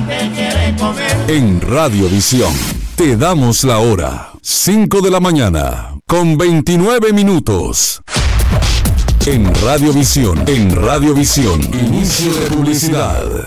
te quiere comer. En Radiovisión te damos la hora. 5 de la mañana con 29 minutos. En Radiovisión, inicio de publicidad.